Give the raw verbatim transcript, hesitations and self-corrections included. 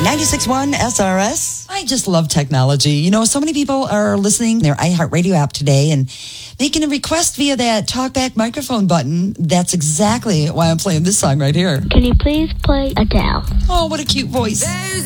ninety-six point one S R S. I just love technology. You know, so many people are listening their iHeartRadio app today and making a request via that talkback microphone button. That's exactly why I'm playing this song right here. Can you please play Adele? Oh, what a cute voice.